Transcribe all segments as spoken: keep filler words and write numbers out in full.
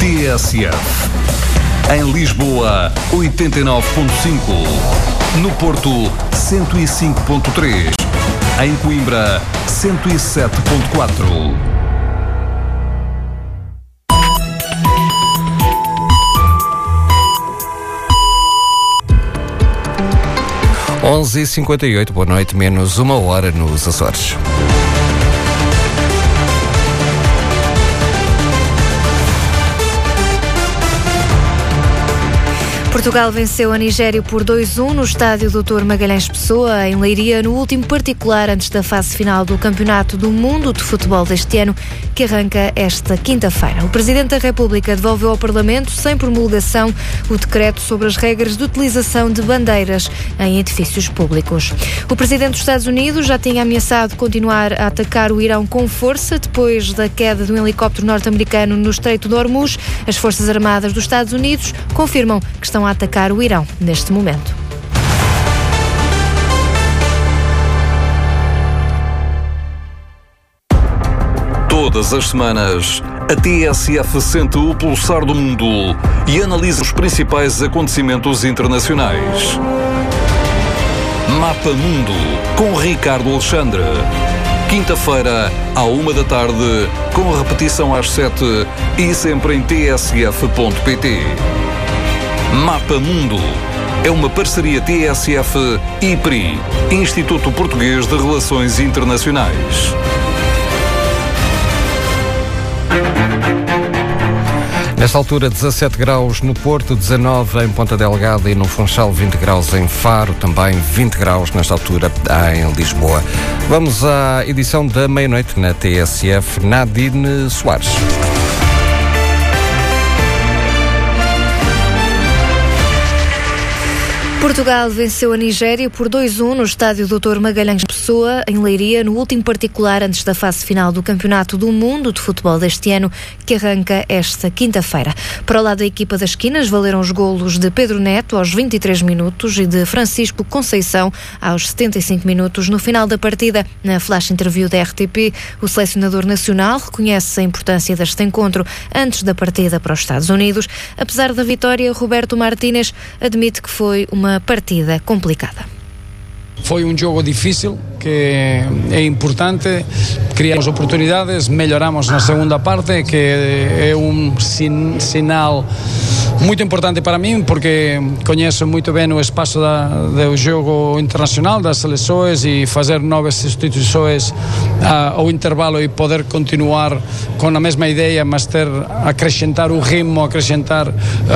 T S F. Em Lisboa, oitenta e nove ponto cinco. No Porto, cento e cinco ponto três. Em Coimbra, cento e sete ponto quatro. onze e cinquenta e oito, boa noite, menos uma hora nos Açores. Portugal venceu a Nigéria por dois a um no estádio doutor Magalhães Pessoa, em Leiria, no último particular antes da fase final do Campeonato do Mundo de Futebol deste ano, que arranca esta quinta-feira. O Presidente da República devolveu ao Parlamento, sem promulgação, o decreto sobre as regras de utilização de bandeiras em edifícios públicos. O Presidente dos Estados Unidos já tinha ameaçado continuar a atacar o Irão com força depois da queda de um helicóptero norte-americano no Estreito de Hormuz. As Forças Armadas dos Estados Unidos confirmam que estão a atacar o Irão neste momento. Todas as semanas, a T S F sente o pulsar do mundo e analisa os principais acontecimentos internacionais. Mapa Mundo, com Ricardo Alexandre. Quinta-feira, à uma da tarde, com repetição às sete e sempre em t s f ponto p t. Mapa Mundo é uma parceria T S F e I P R I, Instituto Português de Relações Internacionais. Nesta altura, dezassete graus no Porto, dezanove em Ponta Delgada e no Funchal, vinte graus em Faro, também vinte graus nesta altura em Lisboa. Vamos à edição da meia-noite na T S F. Nadine Soares. Portugal venceu a Nigéria por dois a um no estádio doutor Magalhães Pessoa, em Leiria, no último particular antes da fase final do Campeonato do Mundo de Futebol deste ano, que arranca esta quinta-feira. Para o lado da equipa das esquinas, valeram os golos de Pedro Neto aos vinte e três minutos e de Francisco Conceição aos setenta e cinco minutos. No final da partida, na flash interview da R T P, o selecionador nacional reconhece a importância deste encontro antes da partida para os Estados Unidos. Apesar da vitória, Roberto Martínez admite que foi uma partida complicada. Foi um jogo difícil, que é importante, criamos oportunidades, melhoramos na segunda parte, que é um sin, sinal muito importante para mim, porque conheço muito bem o espaço da, do jogo internacional, das seleções, e fazer novas substituições uh, ao intervalo e poder continuar com a mesma ideia, mas ter, acrescentar o ritmo, acrescentar uh,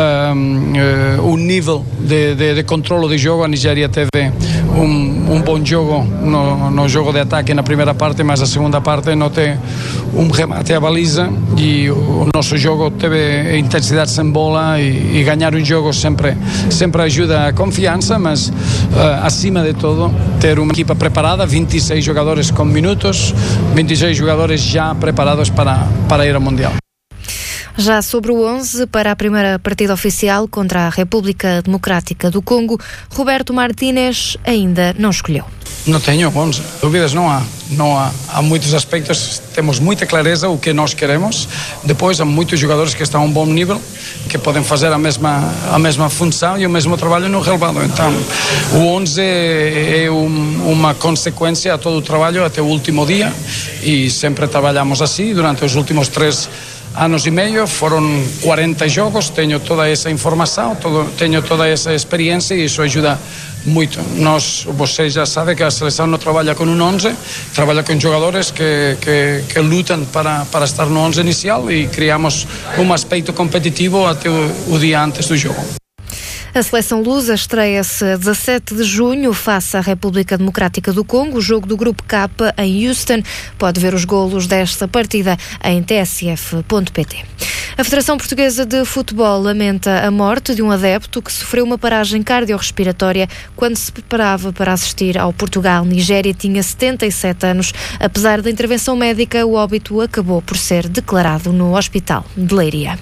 uh, o nível de, de, de controle do jogo. A Nigéria teve um um bom jogo no, no jogo de ataque na primeira parte, mas a segunda parte não tem um remate à baliza e o nosso jogo teve intensidade sem bola, e, e ganhar um jogo sempre, sempre ajuda a confiança, mas uh, acima de tudo ter uma equipa preparada, vinte e seis jogadores com minutos, vinte e seis jogadores já preparados para, para ir ao Mundial. Já sobre o onze, para a primeira partida oficial contra a República Democrática do Congo, Roberto Martínez ainda não escolheu. Não tenho onze, dúvidas não há. Não há. Há muitos aspectos, temos muita clareza o que nós queremos. Depois há muitos jogadores que estão a um bom nível, que podem fazer a mesma, a mesma função e o mesmo trabalho no relevado. Então, o onze é, é um, uma consequência a todo o trabalho até o último dia, e sempre trabalhamos assim durante os últimos três anos e meio. Foram quarenta jogos, tenho toda essa informação, todo, tenho toda essa experiência, e isso ajuda muito. Nós, vocês já sabem que a seleção não trabalha com um onze, trabalha com jogadores que, que, que lutam para, para estar no onze inicial, e criamos um aspecto competitivo até o, o dia antes do jogo. A seleção lusa estreia-se a dezassete de junho face à República Democrática do Congo, o jogo do Grupo K em Houston. Pode ver os golos desta partida em t s f ponto p t. A Federação Portuguesa de Futebol lamenta a morte de um adepto que sofreu uma paragem cardiorrespiratória quando se preparava para assistir ao Portugal-Nigéria. Tinha setenta e sete anos. Apesar da intervenção médica, o óbito acabou por ser declarado no Hospital de Leiria.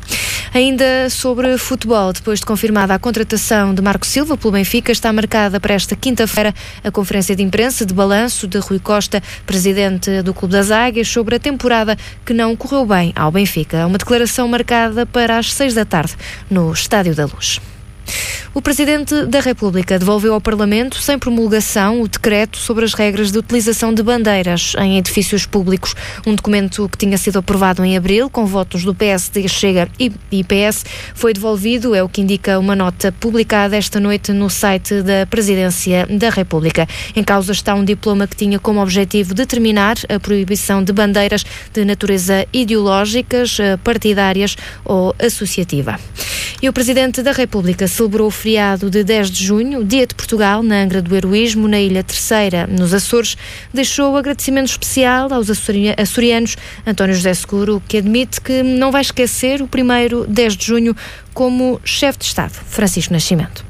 Ainda sobre futebol, depois de confirmada a contratação de Marco Silva pelo Benfica, está marcada para esta quinta-feira a conferência de imprensa de balanço de Rui Costa, presidente do Clube das Águias, sobre a temporada que não correu bem ao Benfica. Uma declaração marcada para as seis da tarde no Estádio da Luz. O Presidente da República devolveu ao Parlamento, sem promulgação, o decreto sobre as regras de utilização de bandeiras em edifícios públicos. Um documento que tinha sido aprovado em abril, com votos do P S D, Chega e P S, foi devolvido, é o que indica uma nota publicada esta noite no site da Presidência da República. Em causa está um diploma que tinha como objetivo determinar a proibição de bandeiras de natureza ideológicas, partidárias ou associativa. E o Presidente da República celebrou o feriado de dez de junho, Dia de Portugal, na Angra do Heroísmo, na Ilha Terceira, nos Açores. Deixou agradecimento especial aos açorianos. António José Seguro, que admite que não vai esquecer o primeiro dez de junho como chefe de Estado, Francisco Nascimento.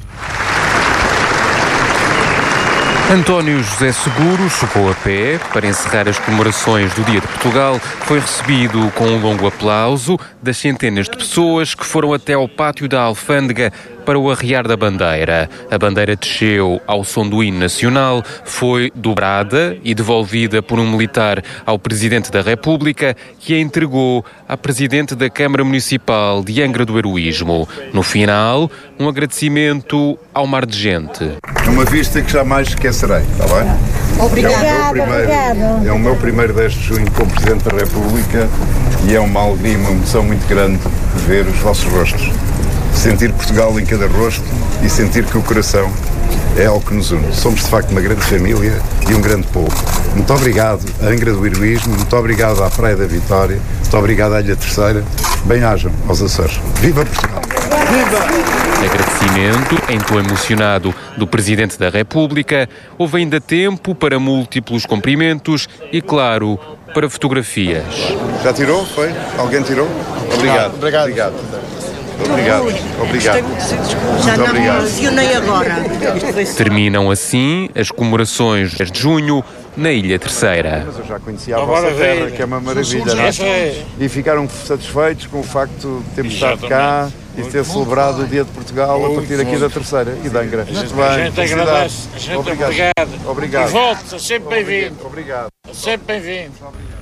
António José Seguro chegou a pé para encerrar as comemorações do Dia de Portugal. Foi recebido com um longo aplauso das centenas de pessoas que foram até ao pátio da Alfândega para o arriar da bandeira. A bandeira desceu ao som do hino nacional, foi dobrada e devolvida por um militar ao Presidente da República, que a entregou à Presidente da Câmara Municipal de Angra do Heroísmo. No final, um agradecimento ao mar de gente. É uma vista que jamais esquecerei, está bem? Obrigado, é o meu primeiro, é o meu primeiro dez de junho como Presidente da República e é uma alegria e uma emoção muito grande ver os vossos rostos. Sentir Portugal em cada rosto e sentir que o coração é algo que nos une. Somos, de facto, uma grande família e um grande povo. Muito obrigado à Angra do Heroísmo, muito obrigado à Praia da Vitória, muito obrigado à Ilha Terceira. Bem-ajam aos Açores. Viva Portugal! Viva! Agradecimento, em tom emocionado, do Presidente da República. Houve ainda tempo para múltiplos cumprimentos e, claro, para fotografias. Já tirou? Foi? Alguém tirou? Obrigado. Obrigado. Obrigado. Obrigado. Obrigado. Já não me emocionei agora. Terminam assim as comemorações de junho na Ilha Terceira. Eu já conhecia a vossa terra, que é uma maravilha, não é? E ficaram satisfeitos com o facto de termos estado cá e de ter celebrado o Dia de Portugal a partir aqui da Terceira e da Angra. Muito bem. A gente agradece. A gente obrigado. Obrigado. E volte, é sempre bem-vindo. Obrigado. É sempre bem-vindo.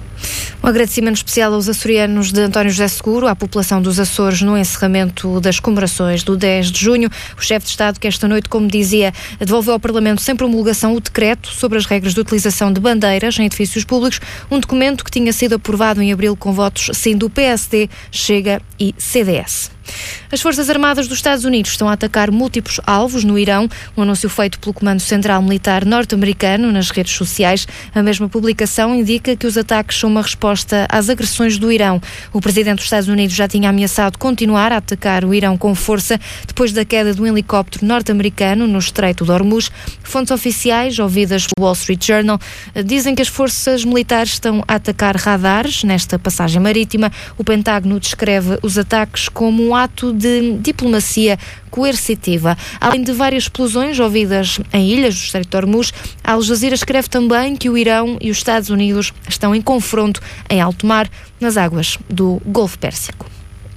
Um agradecimento especial aos açorianos de António José Seguro, à população dos Açores, no encerramento das comemorações do dez de junho. O chefe de Estado, que esta noite, como dizia, devolveu ao Parlamento sem promulgação o decreto sobre as regras de utilização de bandeiras em edifícios públicos, um documento que tinha sido aprovado em abril com votos sim do P S D, Chega e C D S. As Forças Armadas dos Estados Unidos estão a atacar múltiplos alvos no Irão, um anúncio feito pelo Comando Central Militar norte-americano nas redes sociais. A mesma publicação indica que os ataques são uma resposta às agressões do Irão. O presidente dos Estados Unidos já tinha ameaçado continuar a atacar o Irão com força depois da queda de um helicóptero norte-americano no Estreito de Hormuz. Fontes oficiais, ouvidas pelo Wall Street Journal, dizem que as forças militares estão a atacar radares nesta passagem marítima. O Pentágono descreve os ataques como um ato de diplomacia coercitiva. Além de várias explosões ouvidas em ilhas do Estreito de Hormuz, a Al Jazeera escreve também que o Irão e os Estados Unidos estão em confronto em alto mar nas águas do Golfo Pérsico.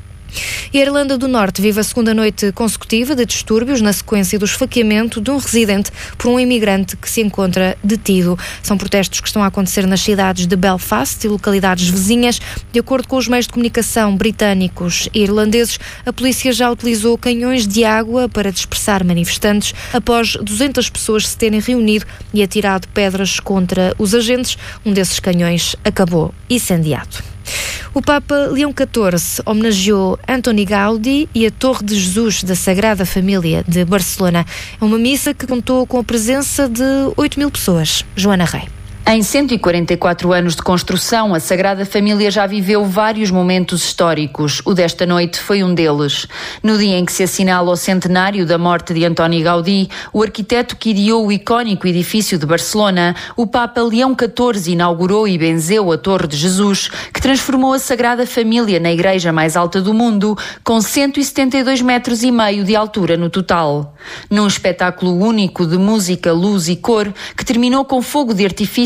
E a Irlanda do Norte vive a segunda noite consecutiva de distúrbios na sequência do esfaqueamento de um residente por um imigrante que se encontra detido. São protestos que estão a acontecer nas cidades de Belfast e localidades vizinhas. De acordo com os meios de comunicação britânicos e irlandeses, a polícia já utilizou canhões de água para dispersar manifestantes após duzentas pessoas se terem reunido e atirado pedras contra os agentes. Um desses canhões acabou incendiado. O Papa Leão catorze homenageou Antoni Gaudí e a Torre de Jesus da Sagrada Família de Barcelona. É uma missa que contou com a presença de oito mil pessoas. Joana Rei. Em cento e quarenta e quatro anos de construção, a Sagrada Família já viveu vários momentos históricos. O desta noite foi um deles. No dia em que se assinala o centenário da morte de Antoni Gaudí, o arquiteto que ideou o icónico edifício de Barcelona, o Papa Leão catorze inaugurou e benzeu a Torre de Jesus, que transformou a Sagrada Família na igreja mais alta do mundo, com cento e setenta e dois metros e meio de altura no total. Num espetáculo único de música, luz e cor, que terminou com fogo de artifício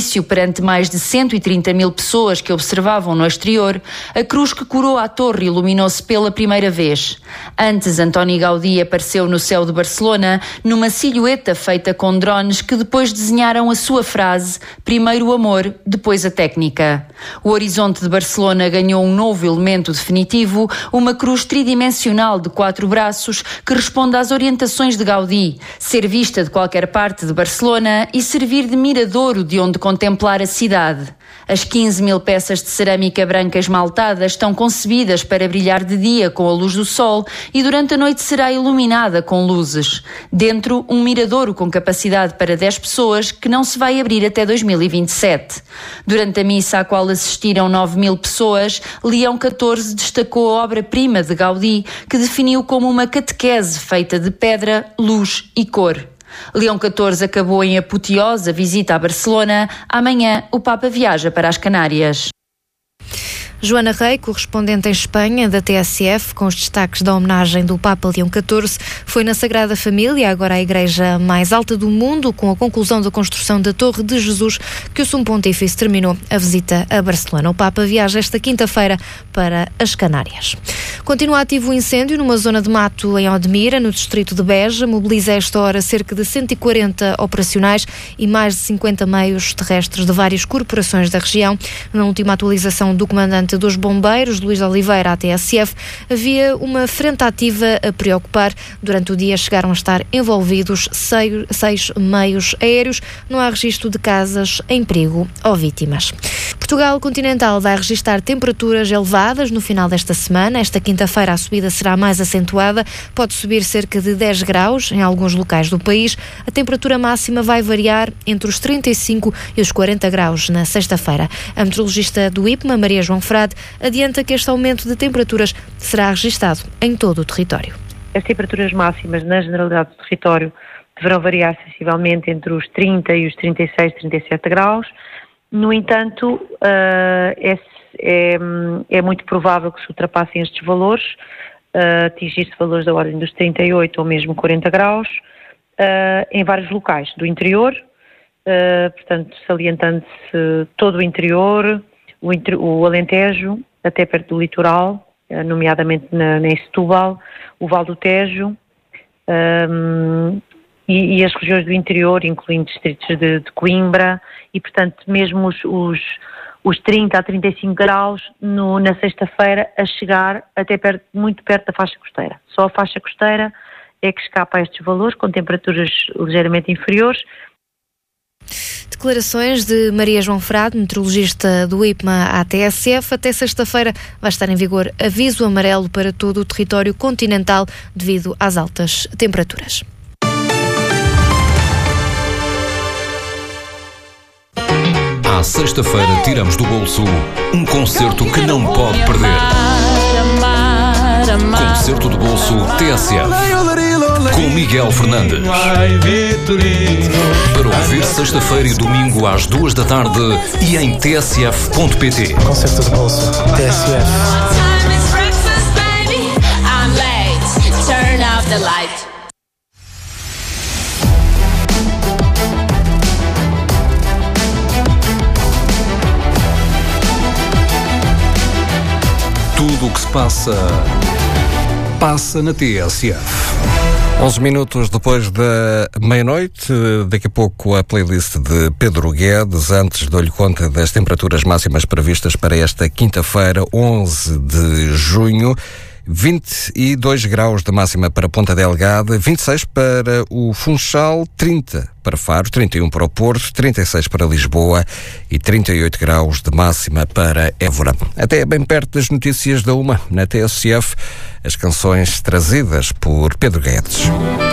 início, perante mais de cento e trinta mil pessoas que observavam no exterior, a cruz que coroa a torre iluminou-se pela primeira vez. Antes, Antoni Gaudí apareceu no céu de Barcelona numa silhueta feita com drones que depois desenharam a sua frase: primeiro o amor, depois a técnica. O horizonte de Barcelona ganhou um novo elemento definitivo, uma cruz tridimensional de quatro braços que responde às orientações de Gaudí: ser vista de qualquer parte de Barcelona e servir de miradouro de onde contemplar a cidade. As quinze mil peças de cerâmica branca esmaltada estão concebidas para brilhar de dia com a luz do sol e durante a noite será iluminada com luzes. Dentro, um miradouro com capacidade para dez pessoas que não se vai abrir até dois mil e vinte e sete. Durante a missa à qual assistiram nove mil pessoas, Leão catorze destacou a obra-prima de Gaudí, que definiu como uma catequese feita de pedra, luz e cor. Leão catorze acabou em apoteosa visita a Barcelona. Amanhã o Papa viaja para as Canárias. Joana Rei, correspondente em Espanha da T S F, com os destaques da homenagem do Papa Leão catorze, foi na Sagrada Família, agora a igreja mais alta do mundo, com a conclusão da construção da Torre de Jesus, que o Sumo Pontífice terminou a visita a Barcelona. O Papa viaja esta quinta-feira para as Canárias. Continua ativo o incêndio numa zona de mato em Odmira, no distrito de Beja. Mobiliza a esta hora cerca de cento e quarenta operacionais e mais de cinquenta meios terrestres de várias corporações da região. Na última atualização do comandante dos bombeiros, Luís Oliveira, à T S F, havia uma frente ativa a preocupar. Durante o dia chegaram a estar envolvidos seis, seis meios aéreos. Não há registro de casas em perigo ou vítimas. Portugal continental vai registrar temperaturas elevadas no final desta semana. Esta quinta-feira a subida será mais acentuada. Pode subir cerca de dez graus em alguns locais do país. A temperatura máxima vai variar entre os trinta e cinco e os quarenta graus na sexta-feira. A meteorologista do I P M A, Maria João Frade, adianta que este aumento de temperaturas será registado em todo o território. As temperaturas máximas na generalidade do território deverão variar sensivelmente entre os trinta e os trinta e seis, trinta e sete graus. No entanto, uh, é, é, é muito provável que se ultrapassem estes valores, uh, atingir-se valores da ordem dos trinta e oito ou mesmo quarenta graus, uh, em vários locais do interior, uh, portanto, salientando-se todo o interior, o, inter, o Alentejo, até perto do litoral, uh, nomeadamente na, na Setúbal, o Val do Tejo, um, E, e as regiões do interior, incluindo distritos de, de Coimbra, e portanto mesmo os, os, os trinta a trinta e cinco graus no, na sexta-feira a chegar até perto, muito perto da faixa costeira. Só a faixa costeira é que escapa a estes valores, com temperaturas ligeiramente inferiores. Declarações de Maria João Frade, meteorologista do I P M A à T S F. Até sexta-feira vai estar em vigor aviso amarelo para todo o território continental devido às altas temperaturas. À sexta-feira tiramos do bolso um concerto que não pode perder. Concerto do bolso T S F com Miguel Fernandes. Para ouvir sexta-feira e domingo às duas da tarde e em t s f ponto p t. Concerto do bolso T S F. Tudo o que se passa, passa na T S F. onze minutos depois da meia-noite, daqui a pouco a playlist de Pedro Guedes. Antes dou-lhe conta das temperaturas máximas previstas para esta quinta-feira, onze de junho. vinte e dois graus de máxima para Ponta Delgada, vinte e seis para o Funchal, trinta para Faro, trinta e um para o Porto, trinta e seis para Lisboa e trinta e oito graus de máxima para Évora. Até bem perto das notícias da uma, na T S F, as canções trazidas por Pedro Guedes.